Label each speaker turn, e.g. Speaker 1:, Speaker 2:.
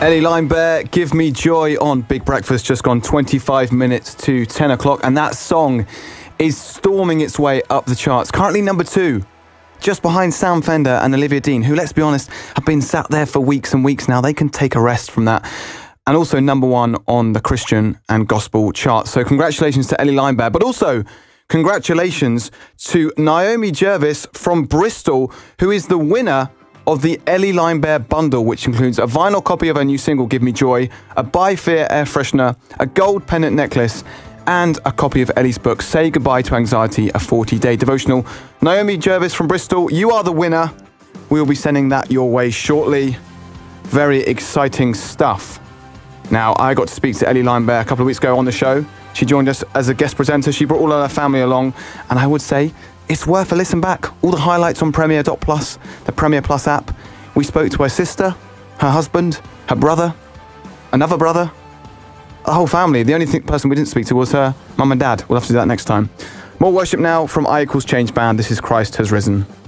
Speaker 1: Ellie Limebear, Give Me Joy on Big Breakfast, just gone 25 minutes to 10 o'clock. And that song is storming its way up the charts. Currently number 2, just behind Sam Fender and Olivia Dean, who, let's be honest, have been sat there for weeks and weeks now. They can take a rest from that. And also number 1 on the Christian and Gospel charts. So congratulations to Ellie Limebear, but also congratulations to Naomi Jervis from Bristol, who is the winner of the Ellie Limebear bundle, which includes a vinyl copy of her new single, Give Me Joy, a By Fear air freshener, a gold pendant necklace, and a copy of Ellie's book, Say Goodbye to Anxiety, a 40-day devotional. Naomi Jervis from Bristol, you are the winner. We will be sending that your way shortly. Very exciting stuff. Now, I got to speak to Ellie Limebear a couple of weeks ago on the show. She joined us as a guest presenter. She brought all of her family along, and I would say it's worth a listen back. All the highlights on Premier.Plus, the Premier Plus app. We spoke to her sister, her husband, her brother, another brother, the whole family. The only person we didn't speak to was her mum and dad. We'll have to do that next time. More worship now from I Equals Change Band. This is Christ Has Risen.